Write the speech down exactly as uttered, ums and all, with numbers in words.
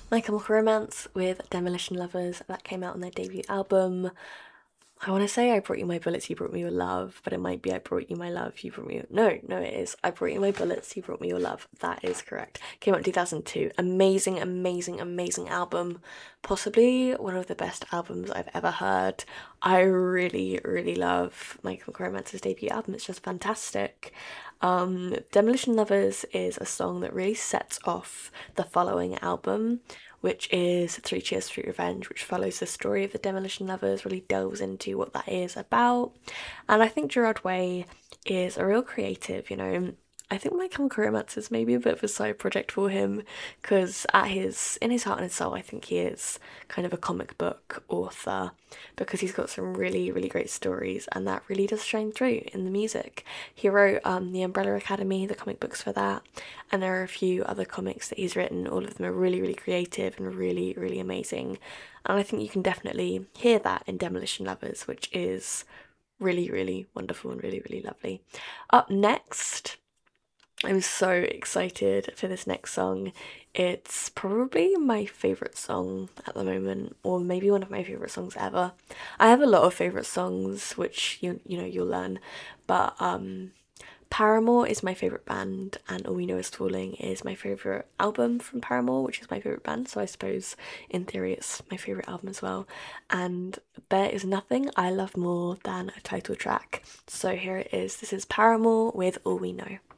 My Chemical Romance with Demolition Lovers, that came out on their debut album. I want to say I brought you my bullets, you brought me your love, but it might be I brought you my love, you brought me your... No, no, it is. I brought you my bullets, you brought me your love. That is correct. Came out in two thousand two. Amazing, amazing, amazing album. Possibly one of the best albums I've ever heard. I really, really love My Chemical Romance's debut album. It's just fantastic. Um, Demolition Lovers is a song that really sets off the following album, which is Three Cheers, Sweet Revenge, which follows the story of the Demolition Lovers, really delves into what that is about. And I think Gerard Way is a real creative, you know. I think My Chemical Romance is maybe a bit of a side project for him because at his in his heart and his soul, I think he is kind of a comic book author because he's got some really really great stories and that really does shine through in the music. He wrote um, the Umbrella Academy, the comic books for that, and there are a few other comics that he's written. All of them are really really creative and really really amazing, and I think you can definitely hear that in Demolition Lovers, which is really really wonderful and really really lovely. Up next, I'm so excited for this next song. It's probably my favourite song at the moment, or maybe one of my favourite songs ever. I have a lot of favourite songs, which you you know you'll learn, but um, Paramore is my favourite band, and All We Know Is Falling is my favourite album from Paramore, which is my favourite band. So I suppose in theory it's my favourite album as well. And there is nothing I love more than a title track. So here it is. This is Paramore with All We Know.